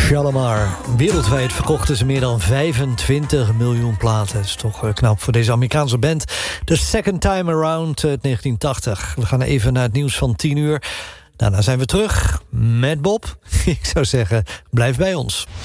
Shalamar. Wereldwijd verkochten ze meer dan 25 miljoen platen. Dat is toch knap voor deze Amerikaanse band. The Second Time Around uit 1980. We gaan even naar het nieuws van 10 uur. Daarna zijn we terug met Bob. Ik zou zeggen, blijf bij ons.